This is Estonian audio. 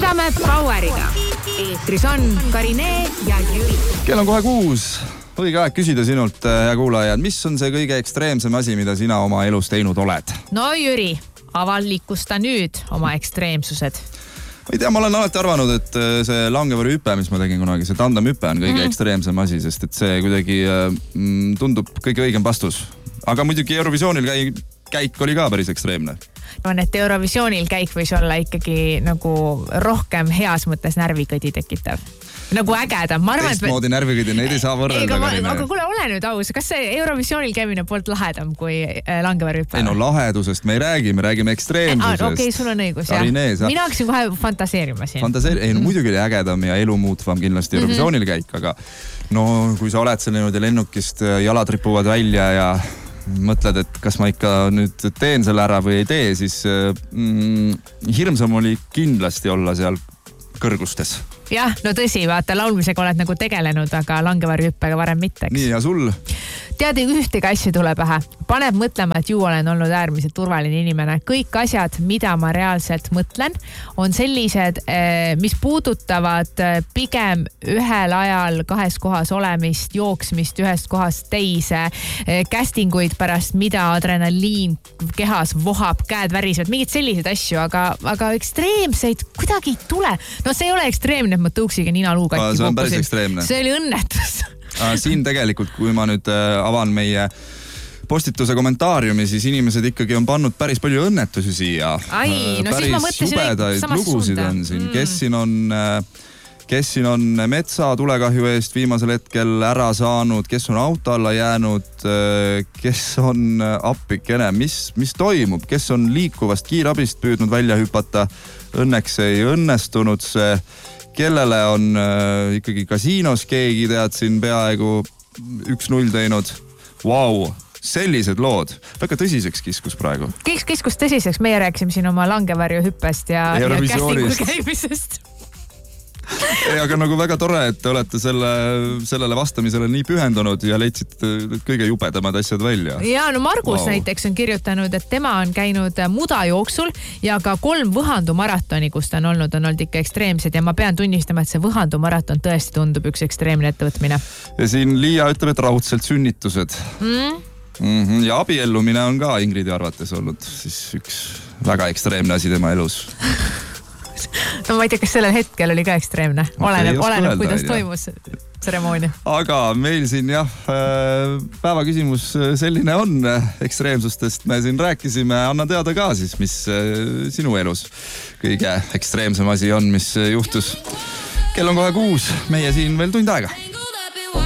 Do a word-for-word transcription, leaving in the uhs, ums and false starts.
võidame Poweriga. Eetris on Karine ja Jüri. Kell on kohe kuus. Õige aeg küsida sinult, hea kuulajad, mis on see kõige ekstreemsem asi, mida sina oma elus teinud oled? No Jüri, avalikusta nüüd oma ekstreemsused. Ma ei tea, ma olen alati arvanud, et see langevõrru hüpe, mis ma tegin kunagi, see tandem hüpe on kõige mm. ekstreemsem asi, sest et see kuidagi mm, tundub kõige õigem vastus. Aga muidugi Eurovisioonil käi, käik oli ka päris ekstreemne. On, et Eurovisioonil käik võis olla ikkagi nagu rohkem heas mõttes närvikõdi tekitav. Nagu ägedam. Teistmoodi närvikõdi, neid ei saa võrrelda. Ma, aga kuule, ole nüüd aus. Kas see Eurovisioonil käimine poolt lahedam kui langevõrru hüpe? Ei no lahedusest me ei räägi, me räägime ekstreemsusest. Okei, okay, sul on õigus. Karinees, Mina hakkasin kohe fantaseerima siin. Fantaseeri... Ei no muidugi oli ägedam ja elu muutvam kindlasti Eurovisioonil käik, aga no kui sa oled selle niimoodi lennukist, jalad ripuvad välja ja mõtled, et kas ma ikka nüüd teen selle ära või ei tee, siis mm, hirmsam oli kindlasti olla seal kõrgustes. Jah, no tõsi, vaata, laulmisega oled nagu tegelenud, aga langevõrru hüppega varem mitte. Nii, ja sul? Tead, ühtegi asju tule pähe. Paneb mõtlema, et ju olen olnud äärmiselt turvaline inimene. Kõik asjad, mida ma reaalselt mõtlen, on sellised, mis puudutavad pigem ühel ajal kahes kohas olemist, jooksmist ühest kohast teise, castinguid pärast, mida adrenaliin kehas vohab, käed värisevad, mingid sellised asju, aga, aga ekstreemseid kuidagi ei tule. No see ei ole ekstreemne, et ma tõuksiga nina luu katki see on päris ekstreemne. See oli õnnetus. Siin tegelikult, kui ma nüüd avan meie postituse kommentaariumi, siis inimesed ikkagi on pannud päris palju õnnetusi siia. Ai, no päris siis ma mõtlesin subedaid lugusid on siin. Mm. Kes siin on, kes siin on metsa tulekahju eest viimasel hetkel ära saanud, kes on auto alla jäänud, kes on appikene, mis, mis toimub, kes on liikuvast kiirabist püüdnud välja hüpata. Õnneks ei õnnestunud see. Kellele on äh, ikkagi kasiinos keegi tead siin peaaegu üks null teinud. Vau, sellised lood. Väga tõsiseks kiskus praegu. Kes kiskus tõsiseks? Meie rääkisime siin oma langevõrru hüppest ja, ja castingu käimisest. Ei, aga nagu väga tore, et te olete selle, sellele vastamisele nii pühendunud ja leidsite kõige jubedamad asjad välja. Ja no Margus wow. näiteks on kirjutanud, et tema on käinud mudajooksul ja ka kolm võhandumaratoni, kus ta on olnud, on olnud ikka ekstreemsed ja ma pean tunnistama, et see võhandumaraton tõesti tundub üks ekstreemne ettevõtmine. Ja siin Liia ütleb, et raudselt sünnitused. Mm? Mm-hmm. Ja abiellumine on ka Ingridi arvates olnud siis üks väga ekstreemne asi tema elus. No ma ei tea, kas sellel hetkel oli ka ekstreemne. Oleneb, oleneb kuidas toimus tseremoonia. Aga meil siin jah, päeva küsimus selline on ekstreemsustest. Me siin rääkisime, anna teada ka siis, mis sinu elus kõige ekstreemsem asi on, mis juhtus. Kell on kohe kuus, meie siin veel tund aega.